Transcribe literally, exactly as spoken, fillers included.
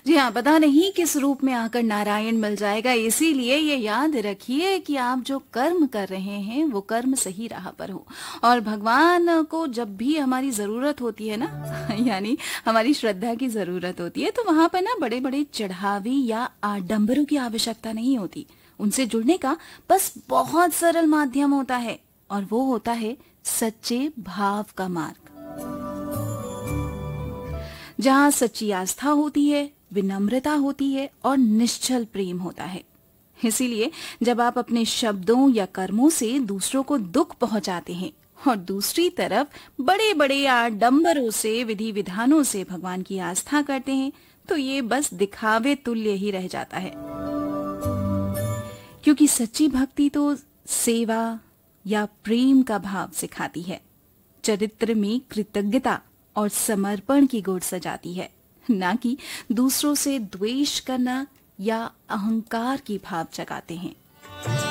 जी हाँ, पता नहीं किस रूप में आकर नारायण मिल जाएगा, इसीलिए ये याद रखिए कि आप जो कर्म कर रहे हैं वो कर्म सही राह पर हो। और भगवान को जब भी हमारी जरूरत होती है ना यानी हमारी श्रद्धा की जरूरत होती है, तो वहां पर ना बड़े बड़े चढ़ावे या आडंबरों की आवश्यकता नहीं होती। उनसे जुड़ने का बस बहुत सरल माध्यम होता है, और वो होता है सच्चे भाव का मार्ग। जहां सच्ची आस्था होती है, विनम्रता होती है और निश्चल प्रेम होता है। इसीलिए जब आप अपने शब्दों या कर्मों से दूसरों को दुख पहुंचाते हैं और दूसरी तरफ बड़े बड़े आडंबरों से, विधि विधानों से भगवान की आस्था करते हैं, तो ये बस दिखावे तुल्य ही रह जाता है। क्योंकि सच्ची भक्ति तो सेवा या प्रेम का भाव सिखाती है, चरित्र में कृतज्ञता और समर्पण की गोद सजाती है, ना कि दूसरों से द्वेष करना या अहंकार की भाव जगाते हैं।